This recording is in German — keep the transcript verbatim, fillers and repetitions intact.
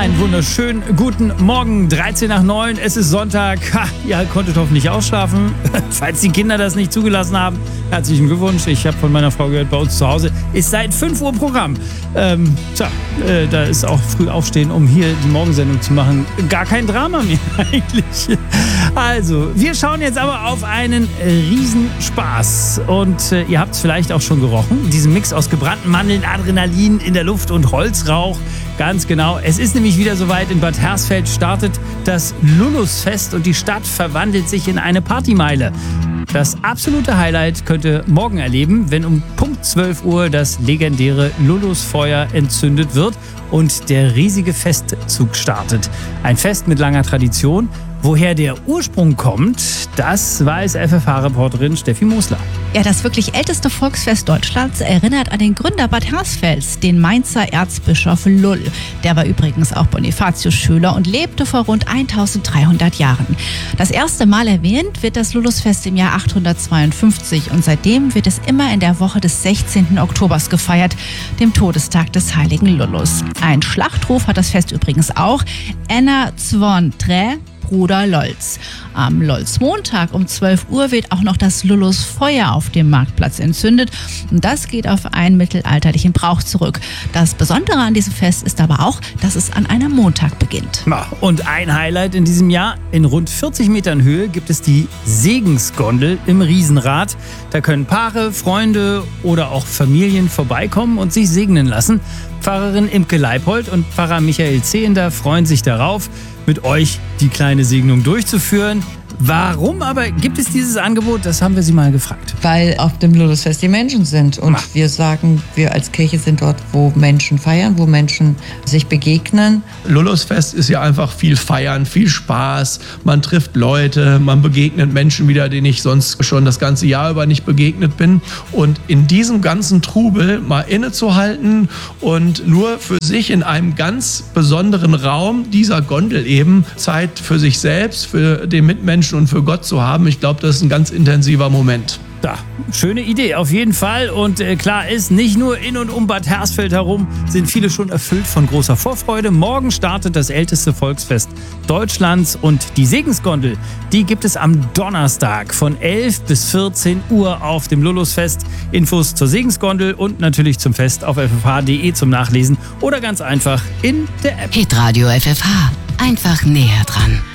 Einen wunderschönen guten Morgen, dreizehn nach neun, es ist Sonntag. Ha, ihr konntet hoffentlich ausschlafen. Falls die Kinder das nicht zugelassen haben, herzlichen Glückwunsch. Ich habe von meiner Frau gehört, bei uns zu Hause ist seit fünf Uhr Programm. Ähm, tja, äh, da ist auch früh aufstehen, um hier die Morgensendung zu machen. Gar kein Drama mehr eigentlich. Also, wir schauen jetzt aber auf einen Riesenspaß. Und äh, ihr habt es vielleicht auch schon gerochen. Diesen Mix aus gebrannten Mandeln, Adrenalin in der Luft und Holzrauch. Ganz genau. Es ist nämlich wieder soweit. In Bad Hersfeld startet das Lulusfest und die Stadt verwandelt sich in eine Partymeile. Das absolute Highlight könnt ihr morgen erleben, wenn um Punkt zwölf Uhr das legendäre Lulusfeuer entzündet wird und der riesige Festzug startet. Ein Fest mit langer Tradition. Woher der Ursprung kommt, das weiß F F H-Reporterin Steffi Mosler. Ja, das wirklich älteste Volksfest Deutschlands erinnert an den Gründer Bad Hersfelds, den Mainzer Erzbischof Lull. Der war übrigens auch Bonifatius-Schüler und lebte vor rund eintausenddreihundert Jahren. Das erste Mal erwähnt wird das Lulusfest im Jahr achthundertzweiundfünfzig und seitdem wird es immer in der Woche des sechzehnten Oktobers gefeiert, dem Todestag des heiligen Lullus. Ein Schlachtruf hat das Fest übrigens auch: Enna Zvon Trä, Bruder Lolz. Am Lolzmontag um zwölf Uhr wird auch noch das Lulusfeuer auf dem Marktplatz entzündet. Und das geht auf einen mittelalterlichen Brauch zurück. Das Besondere an diesem Fest ist aber auch, dass es an einem Montag beginnt. Und ein Highlight in diesem Jahr: in rund vierzig Metern Höhe gibt es die Segensgondel im Riesenrad. Da können Paare, Freunde oder auch Familien vorbeikommen und sich segnen lassen. Pfarrerin Imke Leipold und Pfarrer Michael Zehender freuen sich darauf, mit euch die kleine Segnung durchzuführen. Warum aber gibt es dieses Angebot? Das haben wir sie mal gefragt. Weil auf dem Lulusfest die Menschen sind. Und Ach. wir sagen, wir als Kirche sind dort, wo Menschen feiern, wo Menschen sich begegnen. Lulusfest ist ja einfach viel Feiern, viel Spaß. Man trifft Leute, man begegnet Menschen wieder, denen ich sonst schon das ganze Jahr über nicht begegnet bin. Und in diesem ganzen Trubel mal innezuhalten und nur für sich in einem ganz besonderen Raum dieser Gondel eben Zeit für sich selbst, für den Mitmenschen und für Gott zu haben, ich glaube, das ist ein ganz intensiver Moment. Ja, schöne Idee auf jeden Fall. Und äh, klar ist, nicht nur in und um Bad Hersfeld herum sind viele schon erfüllt von großer Vorfreude. Morgen startet das älteste Volksfest Deutschlands und die Segensgondel, die gibt es am Donnerstag von elf bis vierzehn Uhr auf dem Lulusfest. Infos zur Segensgondel und natürlich zum Fest auf f f h punkt d e zum Nachlesen oder ganz einfach in der App. Hitradio F F H. Einfach näher dran.